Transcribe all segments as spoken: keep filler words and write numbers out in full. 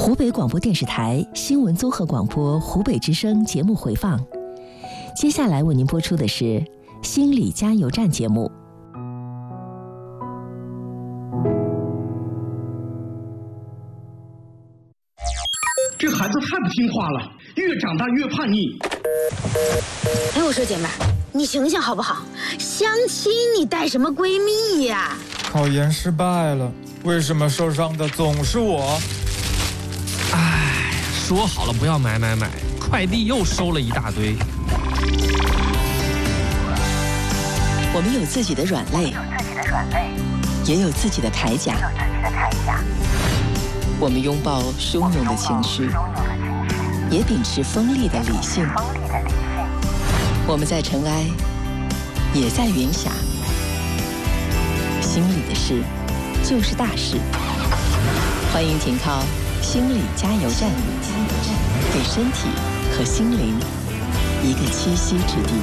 湖北广播电视台新闻综合广播湖北之声节目回放。接下来为您播出的是心理加油站节目。 这孩子太不听话了，越长大越叛逆。 哎，我说姐妹儿，你醒醒好不好？相亲你带什么闺蜜呀？ 考研失败了，为什么受伤的总是我？ 唉，说好了不要买买买，快递又收了一大堆。 我们有自己的软肋，也有自己的铠甲。我们拥抱汹涌的情绪，也秉持锋利的理性。我们在尘埃，也在云霞。心里的事，就是大事。欢迎停靠心理加油站，给身体和心灵一个栖息之地。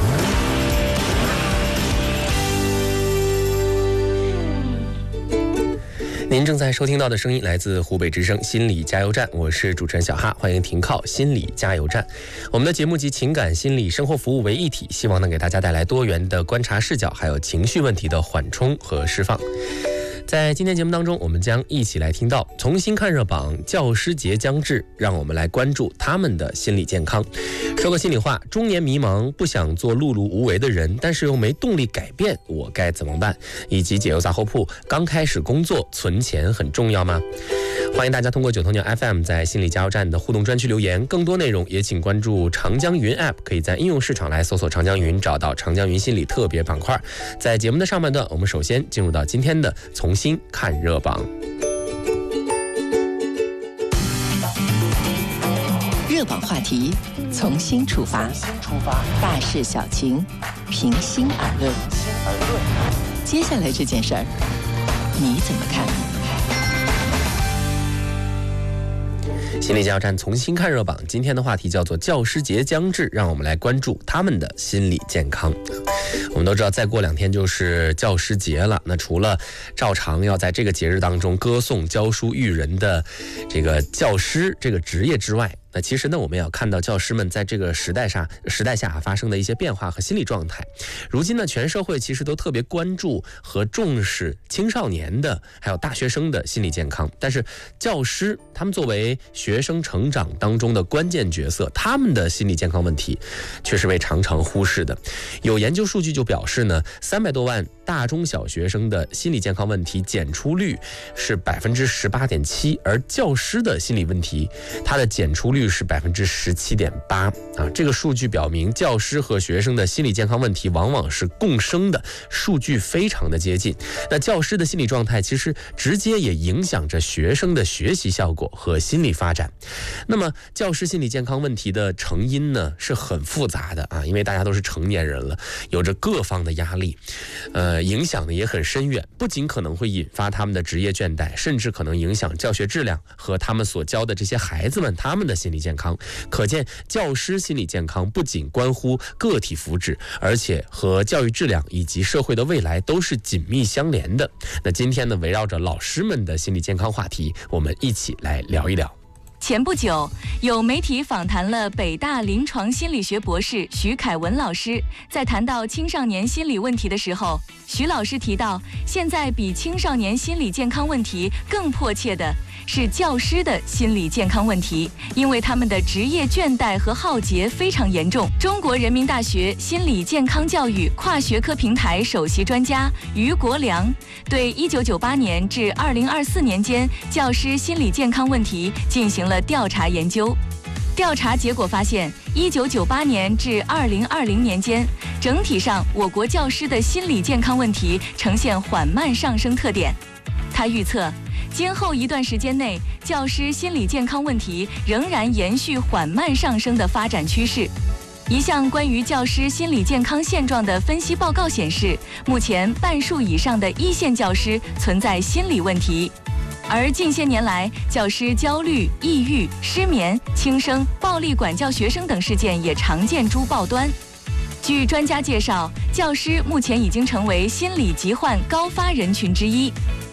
您正在收听到的声音来自湖北之声心理加油站，我是主持人小哈，欢迎停靠心理加油站。我们的节目集情感、心理、生活服务为一体，希望能给大家带来多元的观察视角，还有情绪问题的缓冲和释放。在今天节目当中，我们将一起来听到重新看热榜，教师节将至，让我们来关注他们的心理健康。说个心里话，中年迷茫，不想做碌碌无为的人，但是又没动力改变，我该怎么办？以及解忧杂货铺，刚开始工作，存钱很重要吗？欢迎大家通过九头鸟 F M 在心理加油站的互动专区留言，更多内容也请关注长江云 App， 可以在应用市场来搜索长江云，找到长江云心理特别板块。在节目的上半段，我们首先进入到今天的从新看热榜。 热榜话题，从新出发，大事小情，平心而论。接下来这件事儿，你怎么看？ 心理加油站重新看热榜，今天的话题叫做教师节将至，让我们来关注他们的心理健康。我们都知道再过两天就是教师节了，那除了照常要在这个节日当中歌颂教书育人的这个教师这个职业之外，那其实呢，我们也要看到教师们在这个时代上时代下发生的一些变化和心理状态。如今呢，全社会其实都特别关注和重视青少年的还有大学生的心理健康，但是教师他们作为学生成长当中的关键角色，他们的心理健康问题却是被常常忽视的。有研究数据就表示呢，三百多万大中小学生的心理健康问题检出率是百分之十八点七，而教师的心理问题，它的检出率是百分之十七点八啊。这个数据表明，教师和学生的心理健康问题往往是共生的，数据非常的接近。那教师的心理状态其实直接也影响着学生的学习效果和心理发展。那么，教师心理健康问题的成因呢，是很复杂的啊，因为大家都是成年人了，有着各方的压力，呃，影响的也很深远，不仅可能会引发他们的职业倦怠，甚至可能影响教学质量和他们所教的这些孩子们他们的心理健康。可见教师心理健康不仅关乎个体福祉，而且和教育质量以及社会的未来都是紧密相连的。那今天呢，围绕着老师们的心理健康话题，我们一起来聊一聊。 前不久，有媒体访谈了北大临床心理学博士徐凯文老师。在谈到青少年心理问题的时候，徐老师提到，现在比青少年心理健康问题更迫切的是教师的心理健康问题，因为他们的职业倦怠和浩劫非常严重。中国人民大学心理健康教育跨学科平台首席专家于国良对一九九八年至二零二四年间教师心理健康问题进行了调查研究。调查结果发现，一九九八年至二零二零年间，整体上我国教师的心理健康问题呈现缓慢上升特点。他预测，今后一段时间内，教师心理健康问题仍然延续缓慢上升的发展趋势。一项关于教师心理健康现状的分析报告显示，目前半数以上的一线教师存在心理问题。而近些年来，教师焦虑、抑郁、失眠、轻生、暴力管教学生等事件也常见诸报端。据专家介绍，教师目前已经成为心理疾患高发人群之一。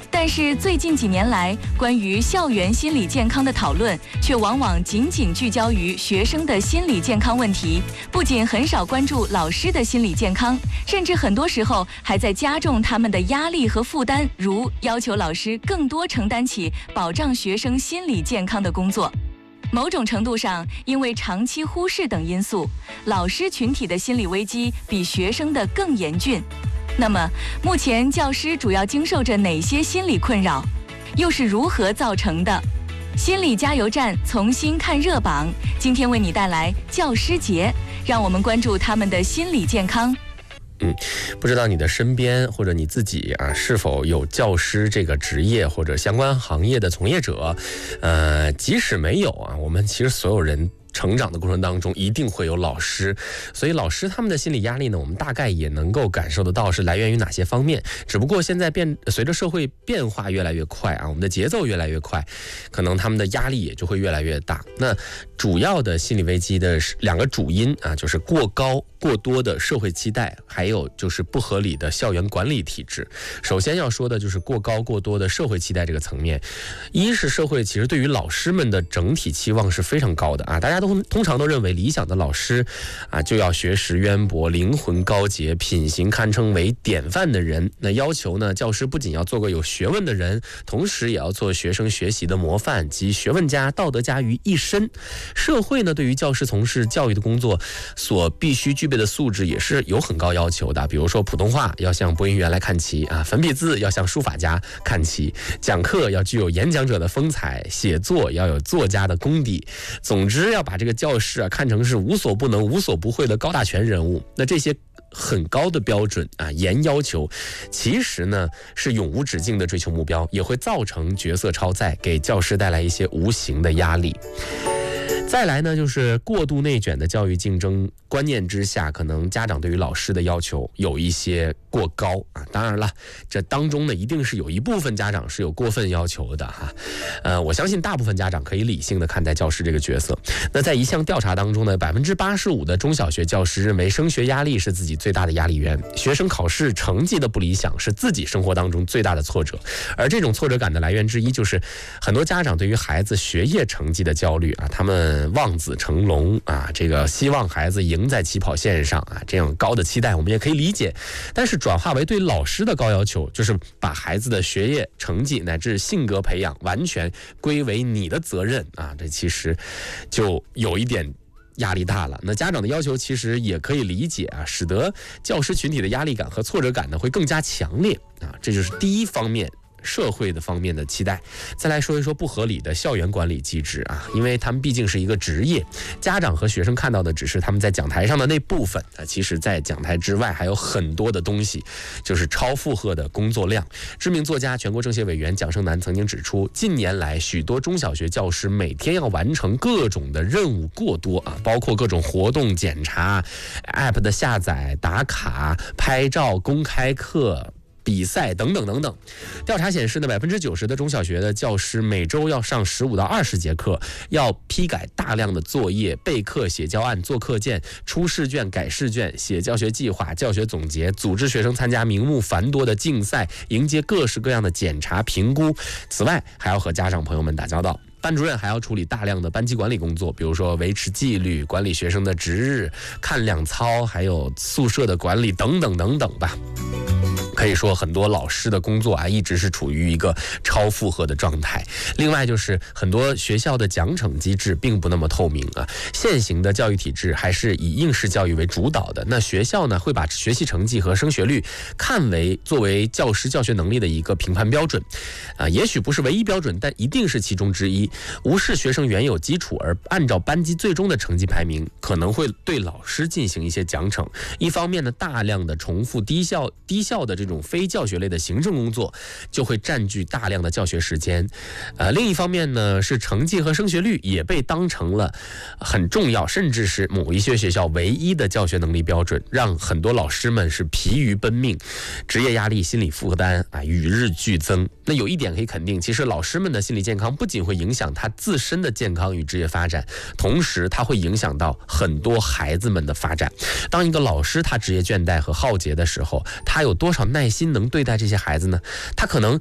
但是最近几年来，关于校园心理健康的讨论却往往仅仅聚焦于学生的心理健康问题，不仅很少关注老师的心理健康，甚至很多时候还在加重他们的压力和负担，如要求老师更多承担起保障学生心理健康的工作。某种程度上，因为长期忽视等因素，老师群体的心理危机比学生的更严峻。那么，目前教师主要经受着哪些心理困扰，又是如何造成的？心理加油站重新看热榜，今天为你带来教师节，让我们关注他们的心理健康。 嗯，不知道你的身边或者你自己啊，是否有教师这个职业或者相关行业的从业者？呃，即使没有啊，我们其实所有人成长的过程当中一定会有老师，所以老师他们的心理压力呢，我们大概也能够感受得到是来源于哪些方面。只不过现在变随着社会变化越来越快啊，我们的节奏越来越快，可能他们的压力也就会越来越大。那主要的心理危机的两个主因啊，就是过高过多的社会期待，还有就是不合理的校园管理体制。首先要说的就是过高过多的社会期待这个层面，一是社会其实对于老师们的整体期望是非常高的啊，大家都通常都认为理想的老师啊，就要学识渊博、灵魂高洁、品行堪称为典范的人。那要求呢，教师不仅要做个有学问的人，同时也要做学生学习的模范及学问家、道德家于一身。社会呢，对于教师从事教育的工作所必须具备的素质也是有很高要求的。比如说普通话要向播音员来看齐啊，粉笔字要向书法家看齐，讲课要具有演讲者的风采，写作要有作家的功底。总之要把这个教师啊看成是无所不能、无所不会的高大全人物。那这些很高的标准啊，严要求，其实呢是永无止境的追求目标，也会造成角色超载，给教师带来一些无形的压力。再来呢，就是过度内卷的教育竞争观念之下，可能家长对于老师的要求有一些过高啊。当然了，这当中呢，一定是有一部分家长是有过分要求的哈。呃，我相信大部分家长可以理性的看待教师这个角色。那在一项调查当中呢，百分之八十五的中小学教师认为升学压力是自己最大的压力源，学生考试成绩的不理想是自己生活当中最大的挫折。而这种挫折感的来源之一，就是很多家长对于孩子学业成绩的焦虑啊，他们望子成龙啊，这个希望孩子赢在起跑线上啊，这样高的期待我们也可以理解。但是转化为对老师的高要求，就是把孩子的学业成绩乃至性格培养完全归为你的责任啊，这其实就有一点压力大了。那家长的要求其实也可以理解啊，使得教师群体的压力感和挫折感呢会更加强烈啊，这就是第一方面。社会的方面的期待。再来说一说不合理的校园管理机制啊，因为他们毕竟是一个职业，家长和学生看到的只是他们在讲台上的那部分啊，其实在讲台之外还有很多的东西，就是超负荷的工作量。知名作家、全国政协委员蒋胜男曾经指出，近年来许多中小学教师每天要完成各种的任务过多啊，包括各种活动检查、A P P 的下载、打卡、拍照、公开课、比赛等等等等。调查显示呢，百分之九十的中小学的教师每周要上十五到二十节课，要批改大量的作业、备课、写教案、做课件、出试卷、改试卷、写教学计划、教学总结，组织学生参加名目繁多的竞赛，迎接各式各样的检查评估。此外，还要和家长朋友们打交道。班主任还要处理大量的班级管理工作，比如说维持纪律、管理学生的值日、看两操，还有宿舍的管理等等等等吧。可以说很多老师的工作啊，一直是处于一个超负荷的状态。另外就是很多学校的奖惩机制并不那么透明啊，现行的教育体制还是以应试教育为主导的。那学校呢，会把学习成绩和升学率看为作为教师教学能力的一个评判标准啊，也许不是唯一标准，但一定是其中之一。无视学生原有基础，而按照班级最终的成绩排名，可能会对老师进行一些奖惩。一方面呢，大量的重复低效低效的这种非教学类的行政工作就会占据大量的教学时间。呃，另一方面呢，是成绩和升学率也被当成了很重要，甚至是某一些学校唯一的教学能力标准，让很多老师们是疲于奔命，职业压力、心理负担啊与日俱增。那有一点可以肯定，其实老师们的心理健康不仅会影响他自身的健康与职业发展，同时他会影响到很多孩子们的发展。当一个老师他职业倦怠和耗竭的时候，他有多少耐心能对待这些孩子呢？他可能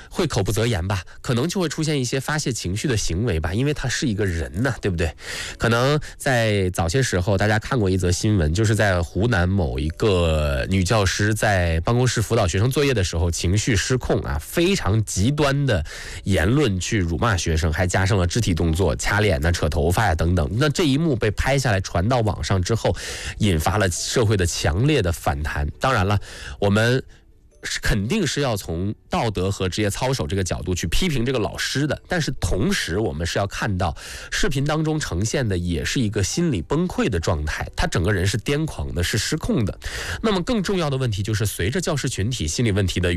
会口不择言吧，可能就会出现一些发泄情绪的行为吧，因为他是一个人呢，对不对？可能在早些时候大家看过一则新闻，就是在湖南某一个女教师在办公室辅导学生作业的时候情绪失控啊，非常极端的言论去辱骂学生，还加上了肢体动作，掐脸呐、扯头发呀、啊、等等。那这一幕被拍下来传到网上之后，引发了社会的强烈的反弹。当然了，我们肯定是要从道德和职业操守这个角度去批评这个老师的，但是同时我们是要看到视频当中呈现的也是一个心理崩溃的状态，他整个人是癫狂的，是失控的。那么更重要的问题就是，随着教师群体心理问题的